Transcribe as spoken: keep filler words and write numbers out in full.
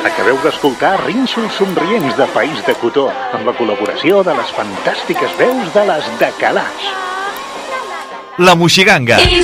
Acabeu d'escoltar Rínxols somrients de País de Cotó, amb la col·laboració de les fantàstiques veus de les de Calaix. La Moixiganga.